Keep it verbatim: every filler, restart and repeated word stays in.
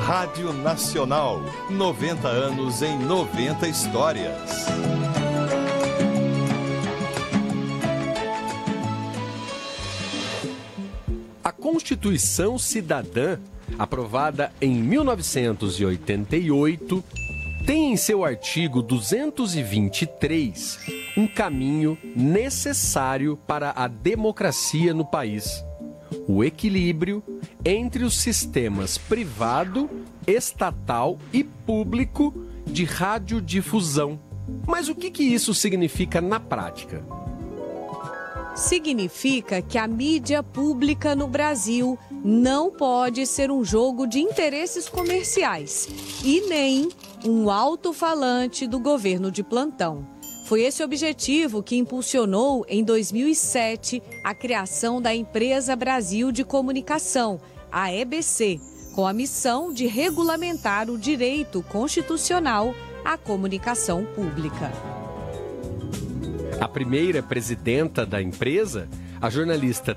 Rádio Nacional, noventa anos em noventa histórias. A Constituição Cidadã, aprovada em mil novecentos e oitenta e oito, tem em seu artigo duzentos e vinte e três um caminho necessário para a democracia no país: o equilíbrio entre os sistemas privado, estatal e público de radiodifusão. Mas o que que isso significa na prática? Significa que a mídia pública no Brasil não pode ser um jogo de interesses comerciais e nem um alto-falante do governo de plantão. Foi esse objetivo que impulsionou, em dois mil e sete, a criação da Empresa Brasil de Comunicação, a E B C, com a missão de regulamentar o direito constitucional à comunicação pública. A primeira presidenta da empresa, a jornalista